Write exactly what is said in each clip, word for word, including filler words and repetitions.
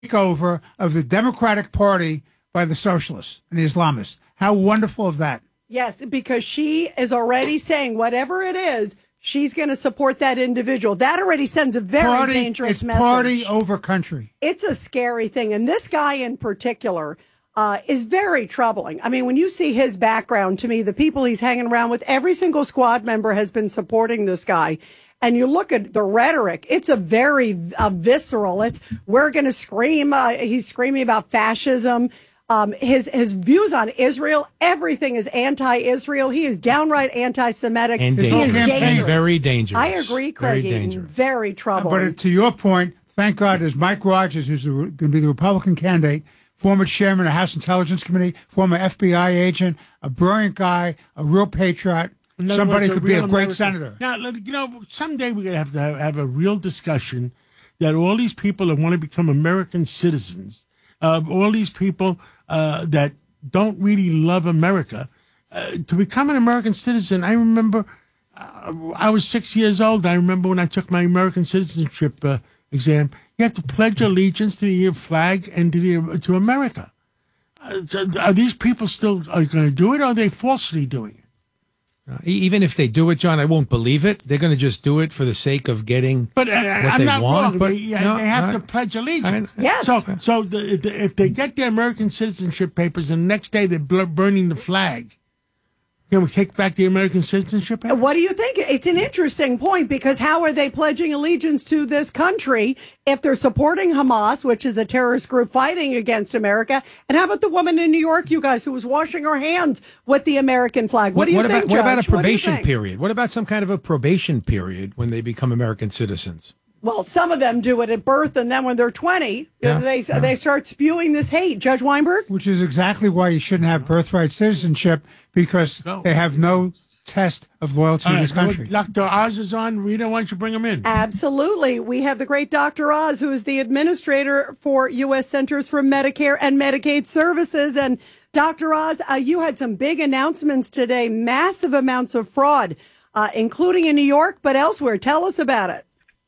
takeover of the Democratic Party by the socialists and the Islamists. How wonderful is that? Yes, because she is already saying whatever it is, she's going to support that individual. That already sends a very party, dangerous it's message. Party over country. It's a scary thing. And this guy in particular uh, is very troubling. I mean, when you see his background, to me, the people he's hanging around with, every single squad member has been supporting this guy. And you look at the rhetoric, it's a very uh, visceral. It's we're going to scream. Uh, he's screaming about fascism. Um, his his views on Israel, everything is anti-Israel. He is downright anti-Semitic. And he is dangerous. dangerous. Very dangerous. I agree, Craig. Very Eaton. dangerous. Very troubling. But to your point, thank God there's Mike Rogers, who's going to be the Republican candidate, former chairman of the House Intelligence Committee, former F B I agent, a brilliant guy, a real patriot. Somebody words, could be a great American. senator. Now, you know, someday we're going to have to have, have a real discussion that all these people that want to become American citizens, uh, all these people uh, that don't really love America, uh, to become an American citizen. I remember uh, I was six years old. I remember when I took my American citizenship uh, exam. You have to pledge allegiance to the flag and to, the, to America. Uh, so are these people still are going to do it, or are they falsely doing it? Uh, even if they do it, John, I won't believe it. They're going to just do it for the sake of getting but, uh, what I'm they not want. Wrong. But they, no, they have I, to pledge allegiance. I, yes. So, so the, the, if they get their American citizenship papers and the next day they're bl- burning the flag, can we take back the American citizenship papers? What do you think? It's an interesting point, because how are they pledging allegiance to this country if they're supporting Hamas, which is a terrorist group fighting against America? And how about the woman in New York, you guys, who was washing her hands with the American flag? What, what do you what think, about, what about a Judge? What do you probation think? period? What about some kind of a probation period when they become American citizens? Well, some of them do it at birth, and then when they're twenty, Yeah, they yeah. they start spewing this hate. Judge Weinberg? Which is exactly why you shouldn't have birthright citizenship, because No. they have no test of loyalty All to right, this country. Doctor Oz is on. Rita, why don't you bring him in? Absolutely. We have the great Doctor Oz, who is the administrator for U S Centers for Medicare and Medicaid Services. And Doctor Oz, uh, you had some big announcements today, massive amounts of fraud, uh, including in New York, but elsewhere. Tell us about it.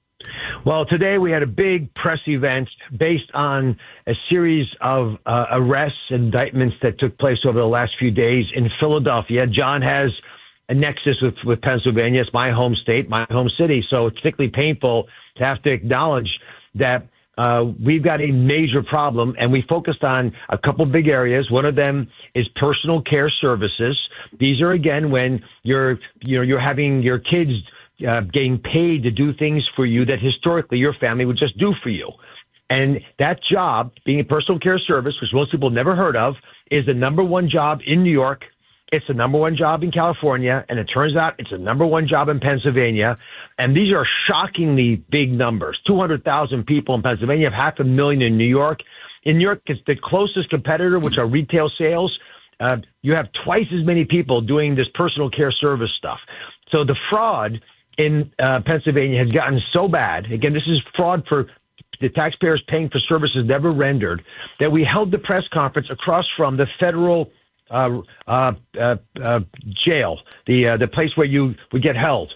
Well, today we had a big press event based on a series of uh, arrests, indictments that took place over the last few days in Philadelphia. John has a nexus with, with Pennsylvania. It's my home state, my home city. So it's particularly painful to have to acknowledge that uh, we've got a major problem, and we focused on a couple big areas. One of them is personal care services. These are, again, when you're, you know, you're having your kids Uh, getting paid to do things for you that historically your family would just do for you. And that job, being a personal care service, which most people have never heard of, is the number one job in New York. It's the number one job in California. And it turns out it's the number one job in Pennsylvania. And these are shockingly big numbers. two hundred thousand people in Pennsylvania, half a million in New York. In New York, it's the closest competitor, which are retail sales. Uh, you have twice as many people doing this personal care service stuff. So the fraud in uh, Pennsylvania has gotten so bad. Again, this is fraud for the taxpayers paying for services never rendered, that we held the press conference across from the federal uh, uh, uh, uh, jail, the uh, the place where you would get held.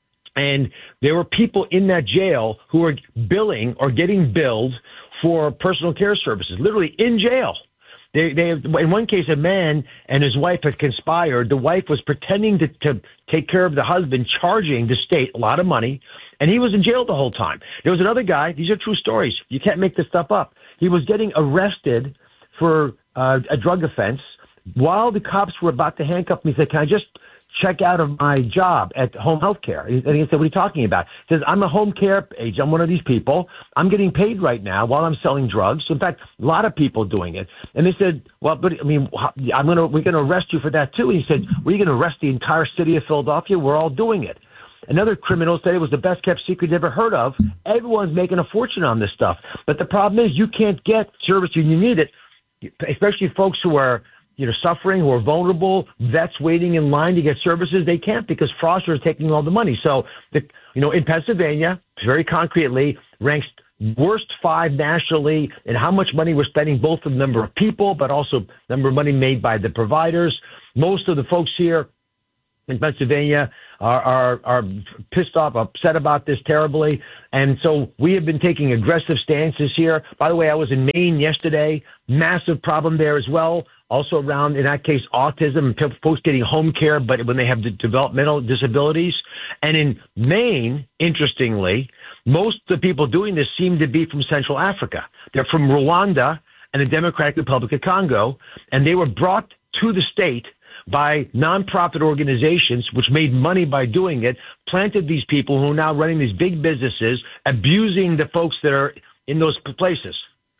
And there were people in that jail who were billing or getting billed for personal care services, literally in jail. They, they, in one case, a man and his wife had conspired. The wife was pretending to, to take care of the husband, charging the state a lot of money, and he was in jail the whole time. There was another guy. These are true stories. You can't make this stuff up. He was getting arrested for uh, a drug offense. While the cops were about to handcuff him, he said, "Can I just check out of my job at home health care?" And he said, "What are you talking about?" He says, "I'm a home care agent. I'm one of these people. I'm getting paid right now while I'm selling drugs." In fact, a lot of people doing it. And they said, "Well, but I mean, I'm going to, we're going to arrest you for that too." And he said, "We're going to arrest the entire city of Philadelphia. We're all doing it." Another criminal said it was the best kept secret you ever heard of. Everyone's making a fortune on this stuff. But the problem is you can't get service when you need it, especially folks who are, you know, suffering, who are vulnerable, vets waiting in line to get services. They can't because fraudsters are taking all the money. So, the, you know, in Pennsylvania, very concretely, ranks worst five nationally in how much money we're spending, both the number of people, but also number of money made by the providers. Most of the folks here in Pennsylvania are, are, are pissed off, upset about this terribly. And so we have been taking aggressive stances here. By the way, I was in Maine yesterday. Massive problem there as well. Also around, in that case, autism, folks getting home care, but when they have the developmental disabilities. And in Maine, interestingly, most of the people doing this seem to be from Central Africa. They're from Rwanda and the Democratic Republic of Congo, and they were brought to the state by nonprofit organizations, which made money by doing it, planted these people who are now running these big businesses, abusing the folks that are in those places.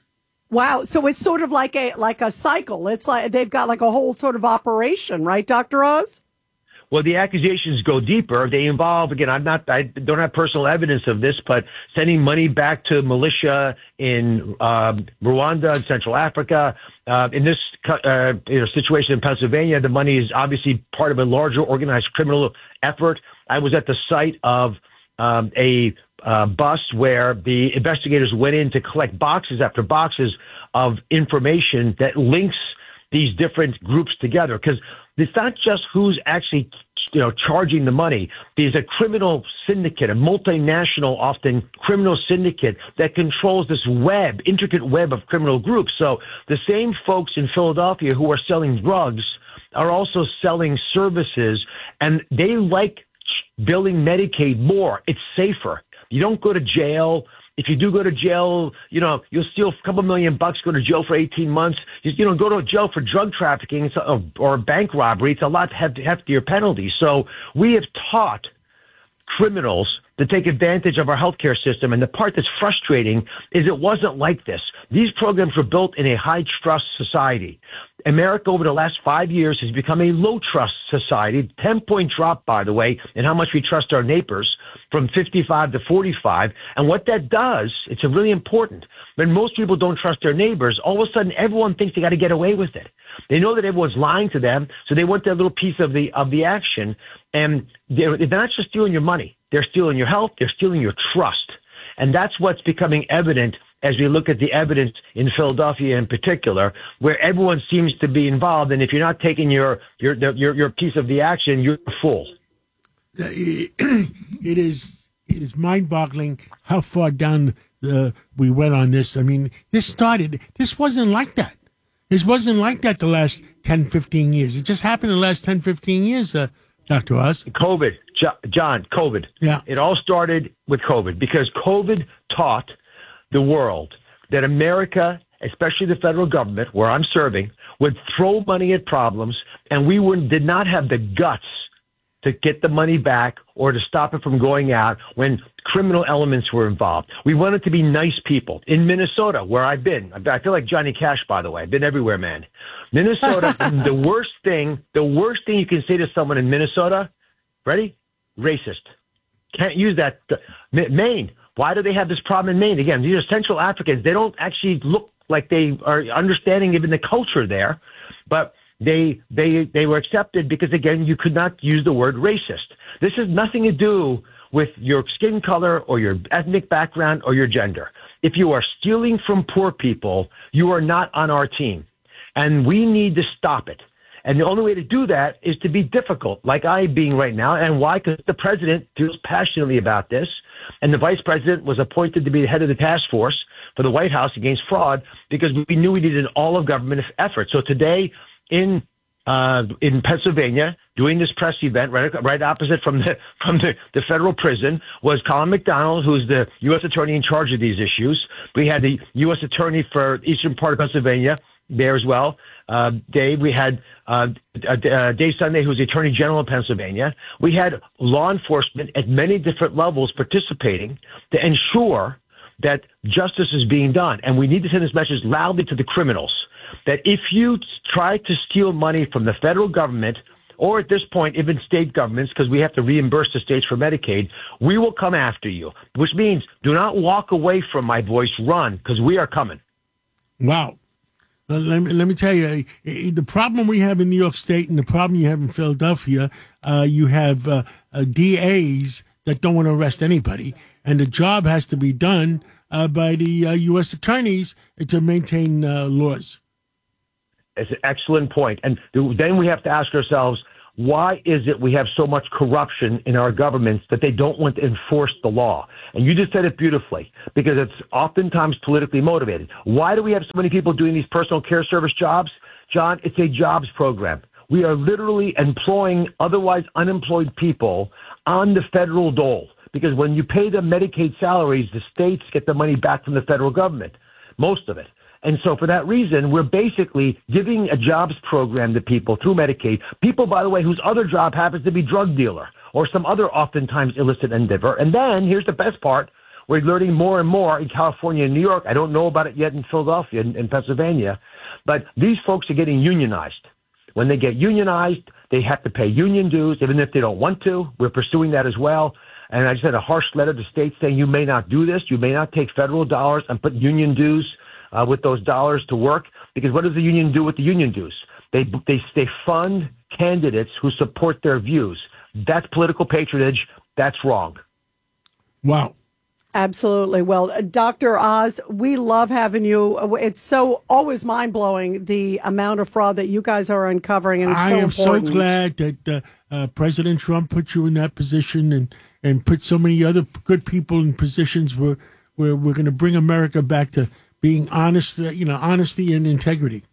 Wow. So it's sort of like a like a cycle. It's like they've got like a whole sort of operation, right, Doctor Oz? Well, the accusations go deeper. They involve, again, I'm not, I don't have personal evidence of this, but sending money back to militia in uh, Rwanda and Central Africa. Uh, in this uh, you know, situation in Pennsylvania, the money is obviously part of a larger organized criminal effort. I was at the site of um, a uh, bus where the investigators went in to collect boxes after boxes of information that links these different groups together, because it's not just who's actually, you know, charging the money. There's a criminal syndicate, a multinational, often criminal syndicate that controls this web, intricate web of criminal groups. So the same folks in Philadelphia who are selling drugs are also selling services, and they like billing Medicaid more. It's safer. You don't go to jail. If you do go to jail, you know, you'll steal a couple million bucks, go to jail for eighteen months. You, you know, go to jail for drug trafficking or bank robbery. It's a lot heftier penalty. So we have taught criminals to take advantage of our healthcare system. And the part that's frustrating is it wasn't like this. These programs were built in a high trust society. America over the last five years has become a low trust society. ten point drop, by the way, in how much we trust our neighbors, from fifty-five to forty-five. And what that does, it's really important. When most people don't trust their neighbors, all of a sudden everyone thinks they got to get away with it. They know that everyone's lying to them, so they want their little piece of the of the action. And they're, they're not just stealing your money. They're stealing your health. They're stealing your trust. And that's what's becoming evident as we look at the evidence in Philadelphia in particular, where everyone seems to be involved. And if you're not taking your your your, your piece of the action, you're a fool. It is it is mind-boggling how far down the, we went on this. I mean, this started, this wasn't like that. This wasn't like that the last ten, fifteen years. It just happened in the last ten, fifteen years, uh, Doctor Oz. COVID, John, COVID. Yeah. It all started with COVID because COVID taught the world that America, especially the federal government, where I'm serving, would throw money at problems, and we would, did not have the guts to get the money back or to stop it from going out when criminal elements were involved. We wanted to be nice people. In Minnesota, where I've been, I feel like Johnny Cash, by the way. I've been everywhere, man. Minnesota, the worst thing, the worst thing you can say to someone in Minnesota, ready? Racist. Can't use that. Maine. Why do they have this problem in Maine? Again, these are Central Africans. They don't actually look like they are understanding even the culture there, but they they they were accepted because, again, you could not use the word racist. This has nothing to do with your skin color or your ethnic background or your gender. If you are stealing from poor people, you are not on our team, and we need to stop it. And the only way to do that is to be difficult, like I being right now. And why? Because the president feels passionately about this. And the vice president was appointed to be the head of the task force for the White House against fraud because we knew we needed an all-of-government effort. So today in uh, in Pennsylvania, doing this press event right, right opposite from the from the, the federal prison was Colin McDonald, who's the U S attorney in charge of these issues. We had the U S attorney for the eastern part of Pennsylvania there as well. Uh, Dave, we had uh, uh, Dave Sunday, who's the Attorney General of Pennsylvania. We had law enforcement at many different levels participating to ensure that justice is being done. And we need to send this message loudly to the criminals that if you try to steal money from the federal government, or at this point, even state governments, because we have to reimburse the states for Medicaid, we will come after you, which means do not walk away from my voice, run, because we are coming. Wow. Let me, let me tell you, the problem we have in New York State and the problem you have in Philadelphia, uh, you have uh, uh, D As that don't want to arrest anybody, and the job has to be done uh, by the uh, U S attorneys to maintain uh, laws. It's an excellent point. And then we have to ask ourselves, why is it we have so much corruption in our governments that they don't want to enforce the law? And you just said it beautifully, because it's oftentimes politically motivated. Why do we have so many people doing these personal care service jobs? John, it's a jobs program. We are literally employing otherwise unemployed people on the federal dole, because when you pay them Medicaid salaries, the states get the money back from the federal government, most of it. And so for that reason, we're basically giving a jobs program to people through Medicaid, people, by the way, whose other job happens to be drug dealer or some other oftentimes illicit endeavor. And then here's the best part. We're learning more and more in California and New York. I don't know about it yet in Philadelphia and in Pennsylvania, but these folks are getting unionized. When they get unionized, they have to pay union dues, even if they don't want to. We're pursuing that as well. And I just had a harsh letter to states saying you may not do this. You may not take federal dollars and put union dues Uh, with those dollars to work, because what does the union do with the union dues? They they they fund candidates who support their views. That's political patronage. That's wrong. Wow. Absolutely. Well, uh, Doctor Oz, we love having you. Uh, It's so always mind blowing the amount of fraud that you guys are uncovering, and it's I so am important. so glad that uh, uh, President Trump put you in that position, and, and put so many other good people in positions where where we're going to bring America back to being honest, uh, you know, honesty and integrity.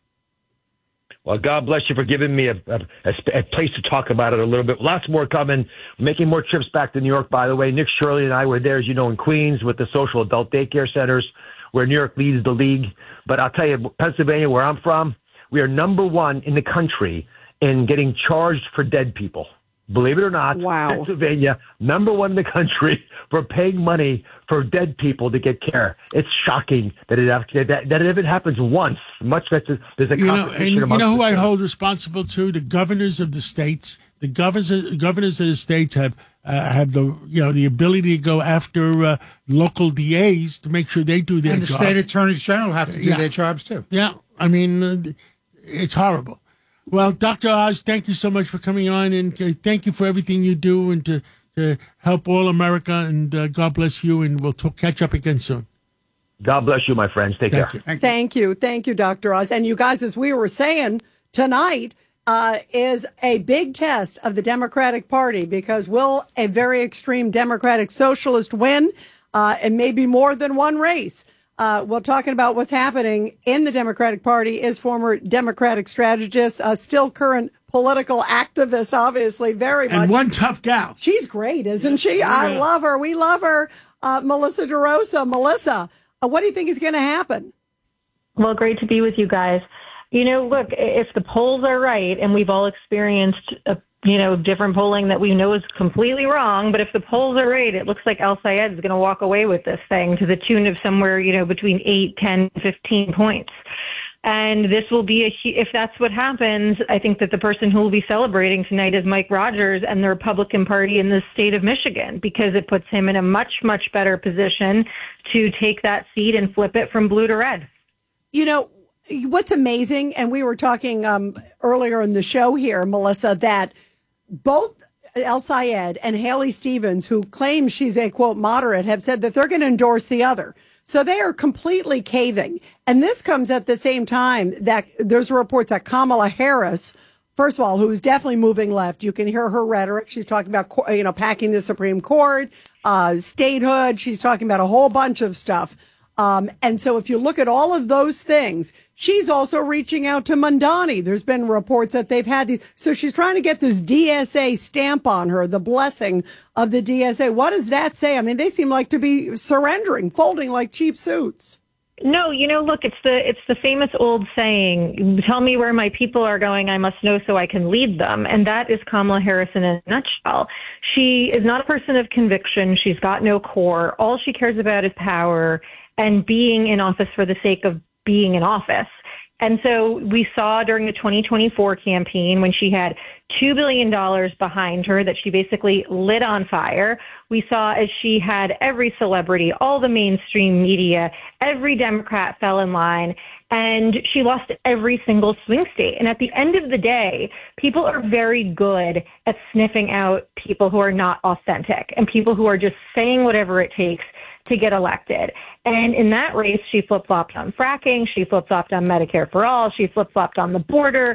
Well, God bless you for giving me a, a, a place to talk about it a little bit. Lots more coming. We're making more trips back to New York, by the way. Nick Shirley and I were there, as you know, in Queens with the social adult daycare centers, where New York leads the league. But I'll tell you, Pennsylvania, where I'm from, we are number one in the country in getting charged for dead people. Believe it or not, wow. Pennsylvania, number one in the country for paying money for dead people to get care. It's shocking that it that, that it even happens once. Much less there's a You know, competition and you amongst know who the I states. hold responsible to? The governors of the states. The governors governors of the states have uh, have the you know the ability to go after uh, local D As to make sure they do their And the job. state attorneys general have to do Yeah. their jobs too. Yeah, I mean, uh, it's horrible. Well, Doctor Oz, thank you so much for coming on, and uh, thank you for everything you do and to, to help all America. And uh, God bless you, and we'll talk, catch up again soon. God bless you, my friends. Take Thank care. you. Thank you. Thank you. Thank you, Doctor Oz. And you guys, as we were saying tonight, uh, is a big test of the Democratic Party, because will a very extreme Democratic socialist win uh, and maybe more than one race? Uh, well, talking about what's happening in the Democratic Party is former Democratic strategist, uh, still current political activist, obviously, very much. And one tough gal. She's great, isn't she? I love her. We love her. Uh, Melissa DeRosa. Melissa, uh, what do you think is going to happen? Well, great to be with you guys. You know, look, if the polls are right, and we've all experienced, a, you know, different polling that we know is completely wrong, but if the polls are right, it looks like El Sayed is going to walk away with this thing to the tune of somewhere, you know, between eight, ten, fifteen points. And this will be a, if that's what happens, I think that the person who will be celebrating tonight is Mike Rogers and the Republican Party in the state of Michigan, because it puts him in a much, much better position to take that seat and flip it from blue to red. You know, what's amazing, and we were talking um, earlier in the show here, Melissa, that both El Sayed and Haley Stevens, who claim she's a, quote, moderate, have said that they're going to endorse the other. So they are completely caving. And this comes at the same time that there's reports that Kamala Harris, first of all, who's definitely moving left. You can hear her rhetoric. She's talking about, you know, packing the Supreme Court, uh, statehood. She's talking about a whole bunch of stuff. Um, and so if you look at all of those things, she's also reaching out to Mondani. There's been reports that they've had these. So she's trying to get this D S A stamp on her, the blessing of the D S A. What does that say? I mean, they seem like to be surrendering, folding like cheap suits. No, you know, look, it's the it's the famous old saying, tell me where my people are going, I must know so I can lead them. And that is Kamala Harris in a nutshell. She is not a person of conviction. She's got no core. All she cares about is power and being in office for the sake of being in office. And so we saw during the twenty twenty-four campaign, when she had two billion dollars behind her that she basically lit on fire, we saw as she had every celebrity, all the mainstream media, every Democrat fell in line, and she lost every single swing state. And at the end of the day, people are very good at sniffing out people who are not authentic and people who are just saying whatever it takes to get elected. And in that race, she flip-flopped on fracking. She flip-flopped on Medicare for all. She flip-flopped on the border.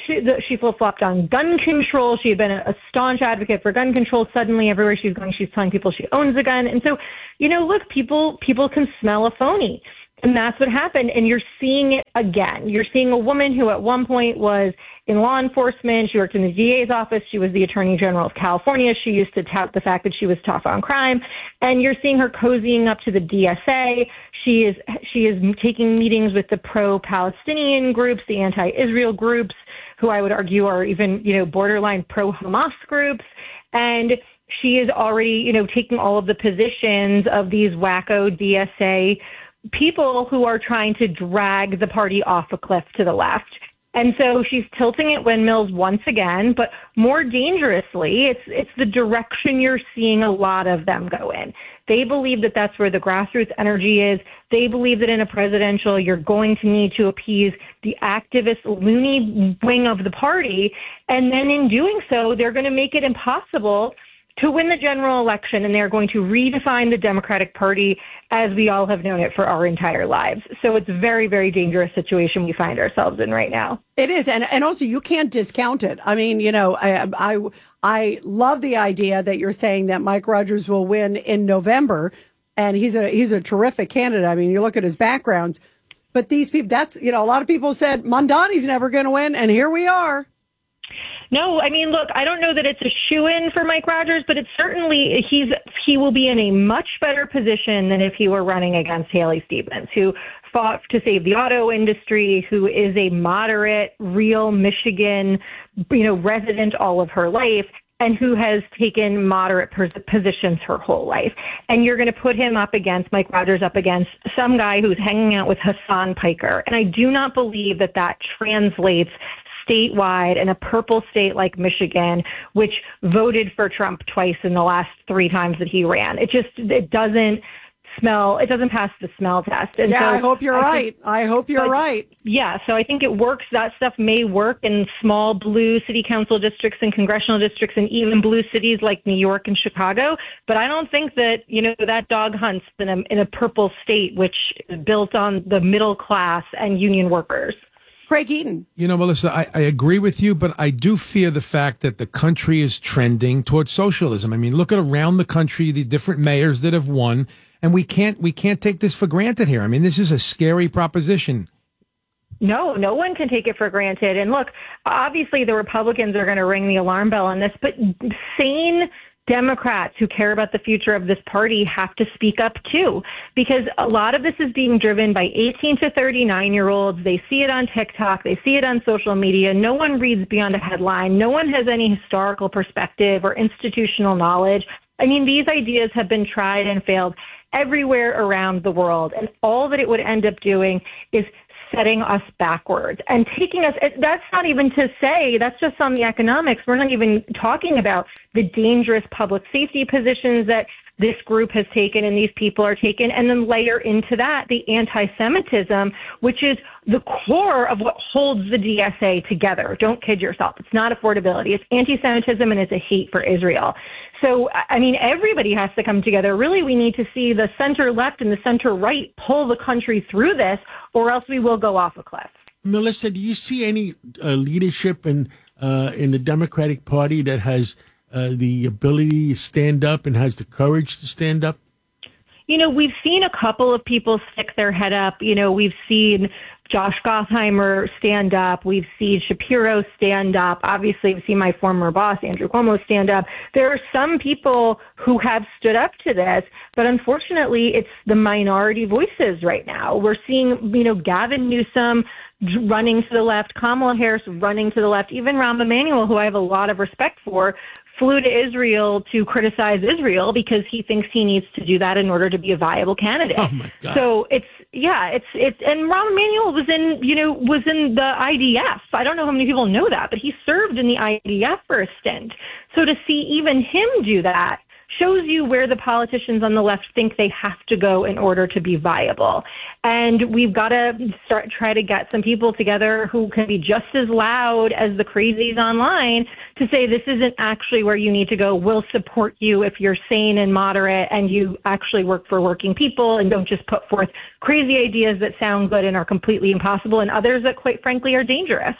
She, the, she flip-flopped on gun control. She had been a, a staunch advocate for gun control. Suddenly, everywhere she's going, she's telling people she owns a gun. And so, you know, look, people people can smell a phony. And that's what happened. And you're seeing it again. You're seeing a woman who at one point was in law enforcement. She worked in the D A's office. She was the Attorney General of California. She used to tout the fact that she was tough on crime. And you're seeing her cozying up to the D S A. She is she is taking meetings with the pro-Palestinian groups, the anti-Israel groups, who I would argue are even, you know, borderline pro-Hamas groups. And she is already, you know, taking all of the positions of these wacko D S A people who are trying to drag the party off a cliff to the left. And so she's tilting at windmills once again, but more dangerously, it's it's the direction you're seeing a lot of them go in. They believe that that's where the grassroots energy is. They believe that in a presidential, you're going to need to appease the activist, loony wing of the party. And then in doing so, they're going to make it impossible to win the general election, and they're going to redefine the Democratic Party as we all have known it for our entire lives. So it's a very, very dangerous situation we find ourselves in right now. It is. And, and also, you can't discount it. I mean, you know, I, I, I love the idea that you're saying that Mike Rogers will win in November, and he's a he's a terrific candidate. I mean, you look at his backgrounds, but these people, that's, you know, a lot of people said Mondani's never going to win, and here we are. No, I mean, look, I don't know that it's a shoo-in for Mike Rogers, but it's certainly he's he will be in a much better position than if he were running against Haley Stevens, who fought to save the auto industry, who is a moderate, real Michigan, you know, resident all of her life, and who has taken moderate positions her whole life. And you're going to put him up against, Mike Rogers up against some guy who's hanging out with Hassan Piker. And I do not believe that that translates statewide in a purple state like Michigan, which voted for Trump twice in the last three times that he ran. It just, it doesn't smell, it doesn't pass the smell test. And yeah, so I hope you're I right. Think, I hope you're but, right. Yeah, so I think it works. That stuff may work in small blue city council districts and congressional districts and even blue cities like New York and Chicago. But I don't think that, you know, that dog hunts in a, in a purple state, which is built on the middle class and union workers. Craig Eaton. You know, Melissa, I, I agree with you, but I do fear the fact that the country is trending towards socialism. I mean, look at around the country, the different mayors that have won, and we can't we can't take this for granted here. I mean, this is a scary proposition. No, no one can take it for granted. And look, obviously the Republicans are going to ring the alarm bell on this, but sane Democrats who care about the future of this party have to speak up too, because a lot of this is being driven by eighteen to thirty-nine year olds. They see it on TikTok. They see it on social media. No one reads beyond a headline. No one has any historical perspective or institutional knowledge. I mean, these ideas have been tried and failed everywhere around the world. And all that it would end up doing is setting us backwards and taking us. That's not even to say, that's just on the economics. We're not even talking about the dangerous public safety positions that this group has taken and these people are taking, and then layer into that the anti-Semitism, which is the core of what holds the D S A together. Don't kid yourself. It's not affordability. It's anti-Semitism and it's a hate for Israel. So, I mean, everybody has to come together. Really, we need to see the center left and the center right pull the country through this, or else we will go off a cliff. Melissa, do you see any uh, leadership in uh, in the Democratic Party that has uh, the ability to stand up and has the courage to stand up? You know, we've seen a couple of people stick their head up. You know, we've seen Josh Gottheimer stand up. We've seen Shapiro stand up. Obviously, we've seen my former boss, Andrew Cuomo, stand up. There are some people who have stood up to this, but unfortunately, it's the minority voices right now. We're seeing, you know, Gavin Newsom running to the left, Kamala Harris running to the left, even Rahm Emanuel, who I have a lot of respect for, flew to Israel to criticize Israel because he thinks he needs to do that in order to be a viable candidate. Oh my God. So it's, yeah, it's, it's, and Rahm Emanuel was in, you know, was in the I D F. I don't know how many people know that, but he served in the I D F for a stint. So to see even him do that shows you where the politicians on the left think they have to go in order to be viable. And we've got to start try to get some people together who can be just as loud as the crazies online to say this isn't actually where you need to go. We'll support you if you're sane and moderate and you actually work for working people and don't just put forth crazy ideas that sound good and are completely impossible and others that quite frankly are dangerous.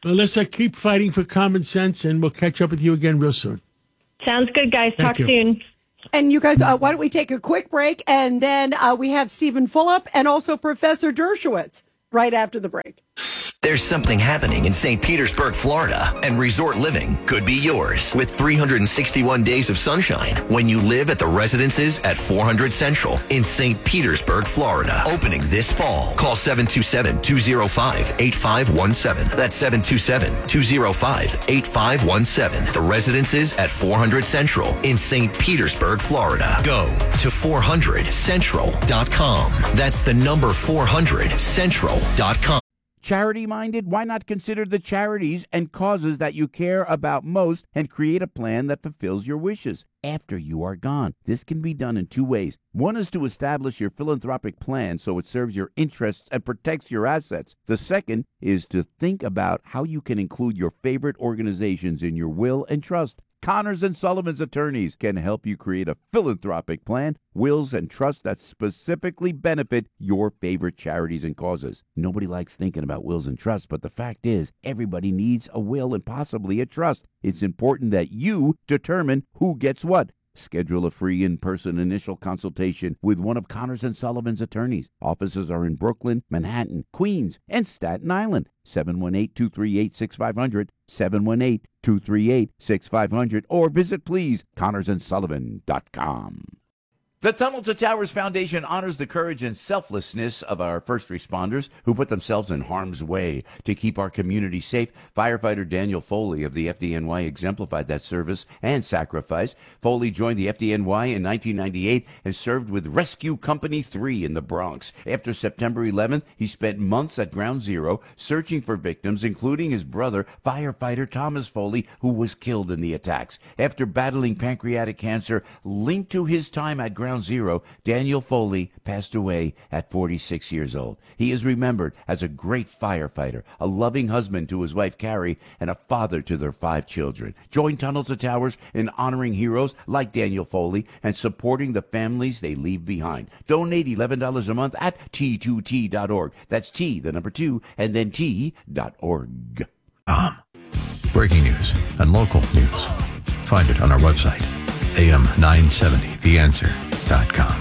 Melissa, keep fighting for common sense, and we'll catch up with you again real soon. Sounds good, guys. Thank Talk you. soon. And you guys, uh, why don't we take a quick break, and then uh, we have Stephen Fulop and also Professor Dershowitz right after the break. There's something happening in Saint Petersburg, Florida, and resort living could be yours with three hundred sixty-one days of sunshine when you live at the residences at four hundred Central in Saint Petersburg, Florida. Opening this fall. Call seven two seven, two oh five, eight five one seven. That's seven two seven, two oh five, eight five one seven. The residences at four hundred Central in Saint Petersburg, Florida. Go to four hundred central dot com. That's the number four hundred central dot com. Charity-minded? Why not consider the charities and causes that you care about most and create a plan that fulfills your wishes after you are gone? This can be done in two ways. One is to establish your philanthropic plan so it serves your interests and protects your assets. The second is to think about how you can include your favorite organizations in your will and trust. Connors and Sullivan's attorneys can help you create a philanthropic plan, wills, and trusts that specifically benefit your favorite charities and causes. Nobody likes thinking about wills and trusts, but the fact is, everybody needs a will and possibly a trust. It's important that you determine who gets what. Schedule a free in-person initial consultation with one of Connors and Sullivan's attorneys. Offices are in Brooklyn, Manhattan, Queens, and Staten Island. seven one eight, two three eight, six five zero zero, seven one eight, two three eight, six five zero zero, or visit, please, connors and sullivan dot com. The Tunnel to Towers Foundation honors the courage and selflessness of our first responders who put themselves in harm's way to keep our community safe. Firefighter Daniel Foley of the F D N Y exemplified that service and sacrifice. Foley joined the F D N Y in nineteen ninety-eight and served with Rescue Company three in the Bronx. After September eleventh, he spent months at Ground Zero searching for victims, including his brother, firefighter Thomas Foley, who was killed in the attacks. After battling pancreatic cancer linked to his time at Ground Zero, Daniel Foley passed away at forty-six years old. He is remembered as a great firefighter, a loving husband to his wife Carrie, and a father to their five children. Join Tunnel to Towers in honoring heroes like Daniel Foley and supporting the families they leave behind. Donate eleven dollars a month at T two T dot org. That's T, the number two, and then T dot org. Um, breaking news and local news. Find it on our website, A M nine seventy the answer dot com.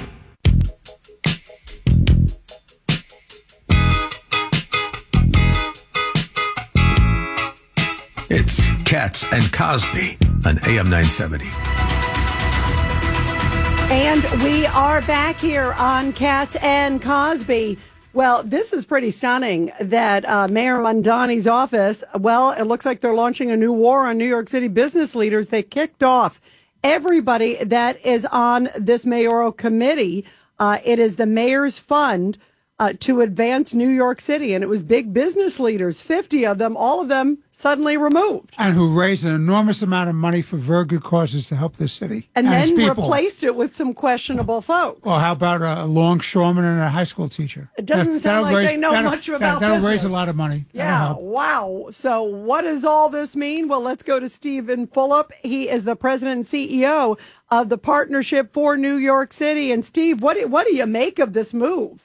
It's Katz and Cosby on A M nine seventy. And we are back here on Katz and Cosby. Well, this is pretty stunning that uh, Mayor Mamdani's office, well, it looks like they're launching a new war on New York City business leaders. They kicked off everybody that is on this mayoral committee. Uh, it is the mayor's fund uh, to advance New York City. And it was big business leaders, fifty of them, all of them suddenly removed. And who raised an enormous amount of money for very good causes to help this city. And, and then its people. replaced it with some questionable folks. Well, how about a longshoreman and a high school teacher? It doesn't sound like raise, they know much about That'll business. raise a lot of money. Yeah, wow. So what does all this mean? Well, let's go to Stephen Fulop. He is the president and C E O of the Partnership for New York City. And Steve, what do, what do you make of this move?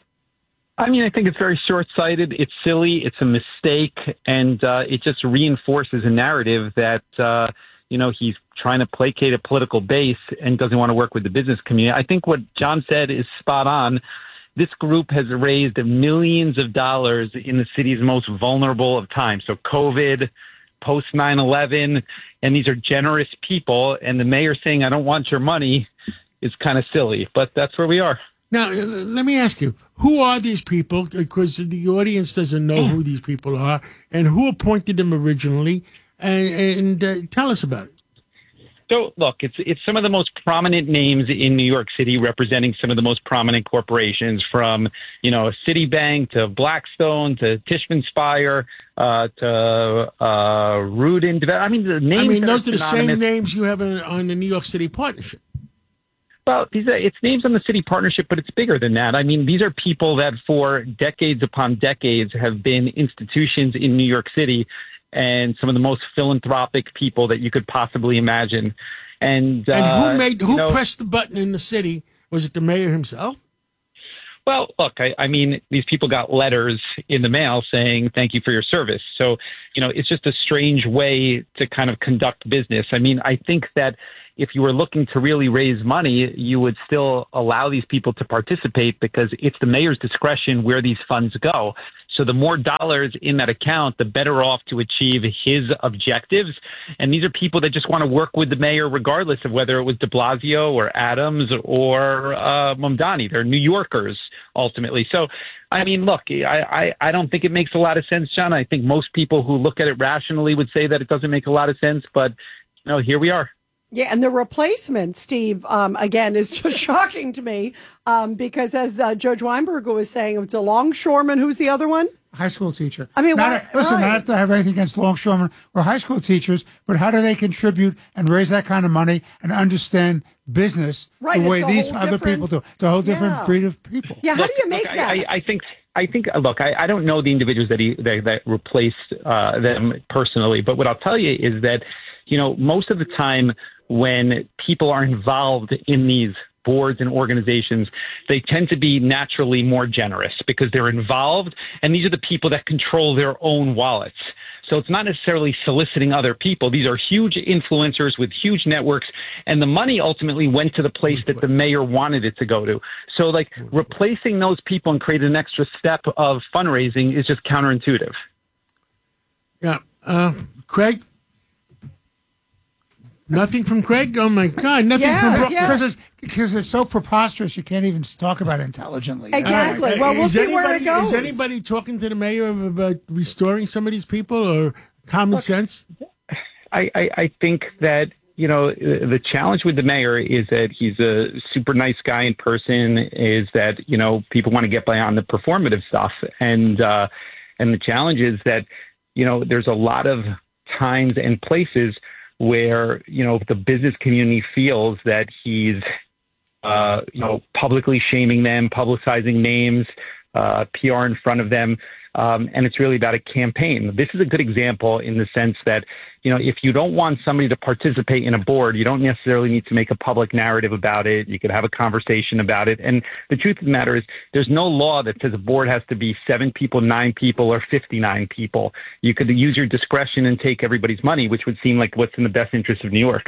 I mean, I think it's very short-sighted. It's silly. It's a mistake. And uh, it just reinforces a narrative that, uh, you know, he's trying to placate a political base and doesn't want to work with the business community. I think what John said is spot on. This group has raised millions of dollars in the city's most vulnerable of times. So COVID, post nine eleven, and these are generous people. And the mayor saying, I don't want your money is kind of silly, but that's where we are. Now, let me ask you, who are these people? Because the audience doesn't know who these people are, and who appointed them originally, and, and uh, tell us about it. So, look, it's it's some of the most prominent names in New York City representing some of the most prominent corporations, from, you know, Citibank to Blackstone to Tishman Speyer uh, to uh, Rudin. I mean, the names I mean, those are the synonymous. same names you have on, on the New York City Partnership. Well, these are, it's names on the city partnership, but it's bigger than that. I mean, these are people that for decades upon decades have been institutions in New York City and some of the most philanthropic people that you could possibly imagine. And, And uh, who made who you know, pressed the button in the city? Was it the mayor himself? Well, look, I, I mean, these people got letters in the mail saying, thank you for your service. So, you know, it's just a strange way to kind of conduct business. I mean, I think that if you were looking to really raise money, you would still allow these people to participate because it's the mayor's discretion where these funds go. So the more dollars in that account, the better off to achieve his objectives. And these are people that just want to work with the mayor, regardless of whether it was de Blasio or Adams or uh, Mamdani. They're New Yorkers, ultimately. So, I mean, look, I, I, I don't think it makes a lot of sense, John. I think most people who look at it rationally would say that it doesn't make a lot of sense. But, you know, here we are. Yeah, and the replacement, Steve, um, again, is just shocking to me um, because as uh, Judge Weinberger was saying, it's a longshoreman. Who's the other one? High school teacher. I mean, not why, a, listen, right. not have to have anything against longshoremen or high school teachers, but how do they contribute and raise that kind of money and understand business right, the way these other different, people do? It's a whole different yeah. breed of people. Yeah, how look, do you make look, that? I, I, I think. I think, look, I, I don't know the individuals that he that, that replaced uh, them personally, but what I'll tell you is that, you know, most of the time when people are involved in these boards and organizations, they tend to be naturally more generous because they're involved, and these are the people that control their own wallets. So it's not necessarily soliciting other people. These are huge influencers with huge networks, and the money ultimately went to the place that the mayor wanted it to go to. So, like, replacing those people and creating an extra step of fundraising is just counterintuitive. Yeah. Uh, Craig? Nothing from Craig? Oh, my God. Nothing Yeah, from Brooke? yeah. Because it's, because it's so preposterous, you can't even talk about it intelligently. Exactly. Uh, Well, we'll is see where it anybody- goes. Is anybody talking to the mayor about restoring some of these people or common Look, sense? I, I, I think that, you know, the challenge with the mayor is that he's a super nice guy in person, is that, you know, people want to get beyond the performative stuff. And, uh, and the challenge is that, you know, there's a lot of times and places where, you know, the business community feels that he's, uh, you know, publicly shaming them, publicizing names, uh, P R in front of them. Um, and it's really about a campaign. This is a good example in the sense that, you know, if you don't want somebody to participate in a board, you don't necessarily need to make a public narrative about it. You could have a conversation about it. And the truth of the matter is there's no law that says a board has to be seven people, nine people, or fifty-nine people. You could use your discretion and take everybody's money, which would seem like what's in the best interest of New York.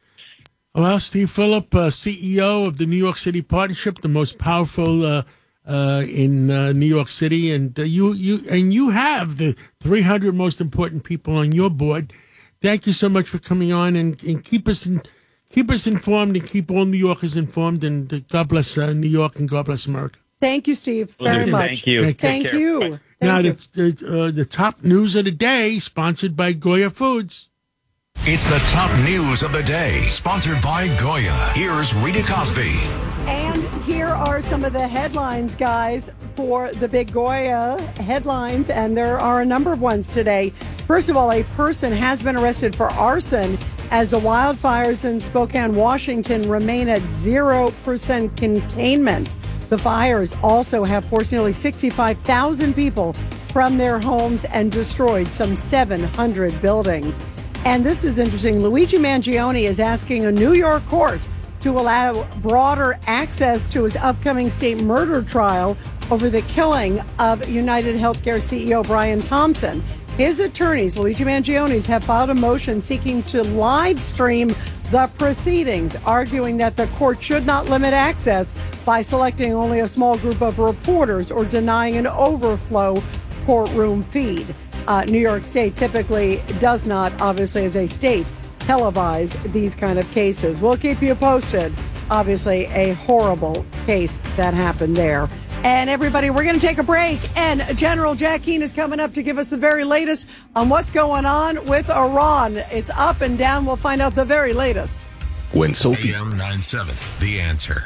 Well, Steve Phillip, uh, C E O of the New York City Partnership, the most powerful uh, uh, in uh, New York City, and uh, you you and you have the three hundred most important people on your board. Thank you so much for coming on and, and keep us in, keep us informed and keep all New Yorkers informed. And uh, God bless uh, New York and God bless America. Thank you, Steve, very much. Thank you. Thank Thank care. you. Bye. Thank now, you. the the, uh, the top news of the day, sponsored by Goya Foods. It's the top news of the day, sponsored by Goya. Here's Rita Cosby. And here are some of the headlines, guys, for the big Goya headlines, and there are a number of ones today. First of all, a person has been arrested for arson as the wildfires in Spokane, Washington remain at zero percent containment. The fires also have forced nearly sixty-five thousand people from their homes and destroyed some seven hundred buildings. And this is interesting. Luigi Mangione is asking a New York court to allow broader access to his upcoming state murder trial over the killing of United Healthcare C E O Brian Thompson. His attorneys, Luigi Mangione's, have filed a motion seeking to live stream the proceedings, arguing that the court should not limit access by selecting only a small group of reporters or denying an overflow courtroom feed. Uh, New York State typically does not, obviously, as a state, televise these kind of cases. We'll keep you posted. Obviously, a horrible case that happened there. And everybody, we're going to take a break. And General Jack Keane is coming up to give us the very latest on what's going on with Iran. It's up and down. We'll find out the very latest. When Sophie. A M ninety-seven, The Answer.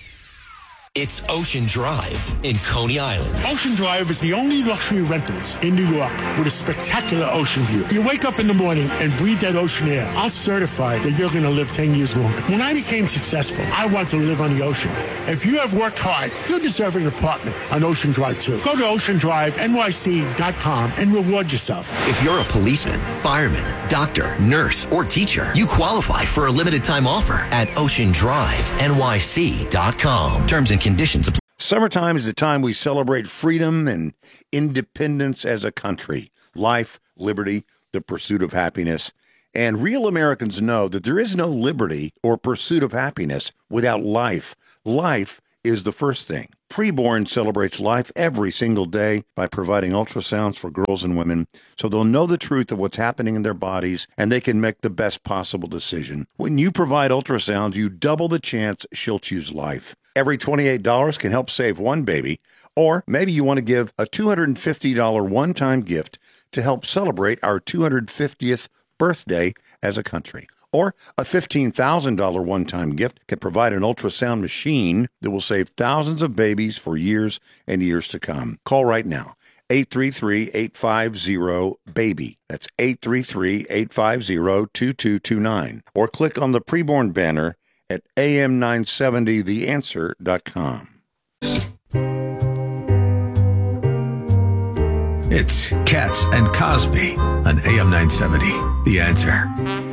It's Ocean Drive in Coney Island. Ocean Drive is the only luxury rentals in New York with a spectacular ocean view. You wake up in the morning and breathe that ocean air. I'll certify that you're going to live ten years longer. When I became successful, I wanted to live on the ocean. If you have worked hard, you deserve an apartment on Ocean Drive too. Go to ocean drive N Y C dot com and reward yourself. If you're a policeman, fireman, doctor, nurse, or teacher, you qualify for a limited time offer at ocean drive N Y C dot com. Terms and conditions apply. Summertime is the time we celebrate freedom and independence as a country. Life, liberty, the pursuit of happiness. And real Americans know that there is no liberty or pursuit of happiness without life. Life is the first thing. Preborn celebrates life every single day by providing ultrasounds for girls and women so they'll know the truth of what's happening in their bodies and they can make the best possible decision. When you provide ultrasounds, you double the chance she'll choose life. Every twenty-eight dollars can help save one baby, or maybe you want to give a two hundred fifty dollars one-time gift to help celebrate our two hundred fiftieth birthday as a country. Or a fifteen thousand dollars one-time gift can provide an ultrasound machine that will save thousands of babies for years and years to come. Call right now, eight three three, eight five zero, BABY. That's eight three three, eight five zero, two two two nine. Or click on the preborn banner at A M nine seventy the answer dot com. It's Katz and Cosby on A M nine seventy, The Answer.